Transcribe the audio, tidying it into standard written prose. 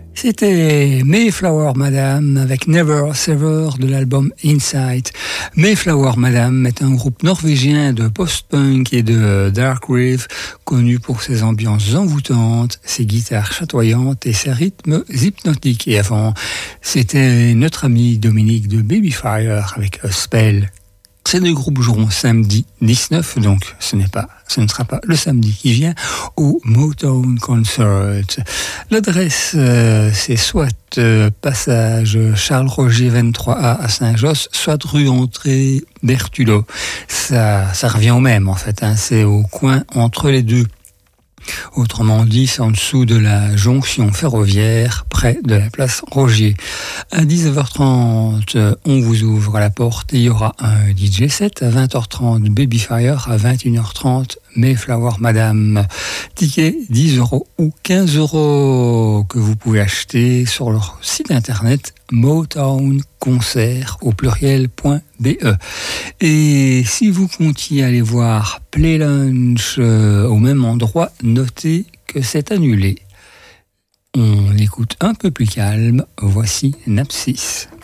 C'était Mayflower Madame avec Never Sever de l'album Insight. Mayflower Madame est un groupe norvégien de post-punk et de dark wave connu pour ses ambiances envoûtantes, ses guitares chatoyantes et ses rythmes hypnotiques. Et avant, c'était notre ami Dominique de Babyfire avec A Spell. Ces deux groupes joueront samedi 19, donc ce ne sera pas le samedi qui vient, au Motown Concert. L'adresse, c'est soit passage Charles Roger 23A à Saint-Josse, soit rue Entrée Bertulot. Ça revient au même en fait, hein, c'est au coin entre les deux. Autrement dit, c'est en dessous de la jonction ferroviaire, près de la place Rogier. À 19h30, on vous ouvre la porte et il y aura un DJ set. À 20h30, Babyfire. À 21h30, Mayflower Madame. Ticket 10 € ou 15 € que vous pouvez acheter sur leur site internet motownconcert au pluriel.be. Et si vous comptiez aller voir Play Lunch au même endroit, notez que c'est annulé. On écoute un peu plus calme, voici Napsis.